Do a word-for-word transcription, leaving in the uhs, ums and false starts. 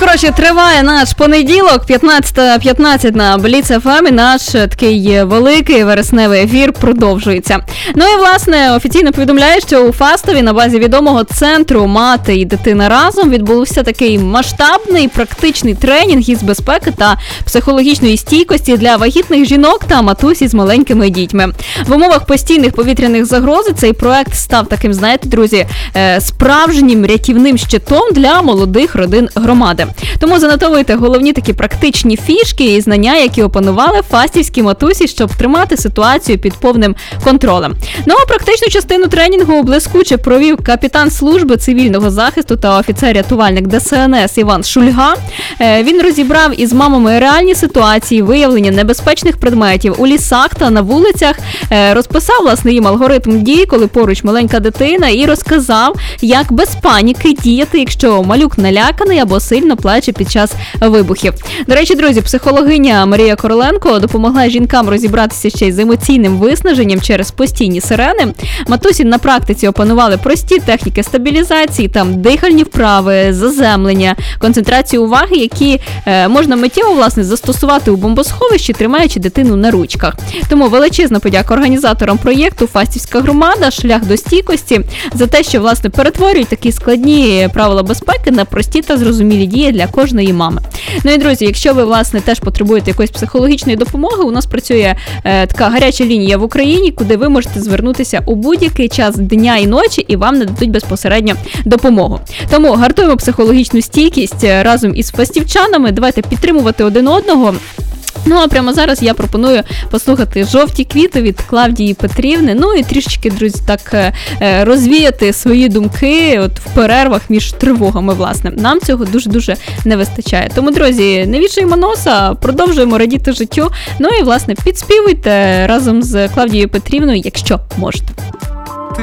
Коротше, триває наш понеділок, п'ятнадцята п'ятнадцять на Бліц еф ем, і наш такий великий вересневий ефір продовжується. Ну і, власне, офіційно повідомляє, що у Фастові на базі відомого центру «Мати і дитина разом» відбувся такий масштабний практичний тренінг із безпеки та психологічної стійкості для вагітних жінок та матусі з маленькими дітьми. В умовах постійних повітряних загроз цей проект став таким, знаєте, друзі, справжнім рятівним щитом для молодих родин громади. Тому занотовуйте головні такі практичні фішки і знання, які опанували фастівські матусі, щоб тримати ситуацію під повним контролем. Ну а практичну частину тренінгу блискуче провів капітан служби цивільного захисту та офіцер-рятувальник де ес ен ес Іван Шульга. Він розібрав із мамами реальні ситуації виявлення небезпечних предметів у лісах та на вулицях, розписав, власне, їм алгоритм дій, коли поруч маленька дитина, і розказав, як без паніки діяти, якщо малюк наляканий або сильно плаче під час вибухів. До речі, друзі, психологиня Марія Короленко допомогла жінкам розібратися ще й з емоційним виснаженням через постійні сирени. Матусі на практиці опанували прості техніки стабілізації, там дихальні вправи, заземлення, концентрацію уваги, які е, можна миттєво, власне, застосувати у бомбосховищі, тримаючи дитину на ручках. Тому величезна подяка організаторам проєкту «Фастівська громада. Шлях до стійкості» за те, що, власне, перетворюють такі складні правила безпеки на прості та зрозумілі дії для кожної мами. Ну і, друзі, якщо ви, власне, теж потребуєте якоїсь психологічної допомоги, у нас працює е, така гаряча лінія в Україні, куди ви можете звернутися у будь-який час дня і ночі, і вам нададуть безпосередньо допомогу. Тому гартуємо психологічну стійкість разом із фастівчанами, давайте підтримувати один одного. Ну, а прямо зараз я пропоную послухати «Жовті квіти» від Клавдії Петрівни, ну і трішечки, друзі, так розвіяти свої думки от в перервах між тривогами, власне. Нам цього дуже-дуже не вистачає. Тому, друзі, не вішаємо носа, продовжуємо радіти життю, ну і, власне, підспівуйте разом з Клавдією Петрівною, якщо можете.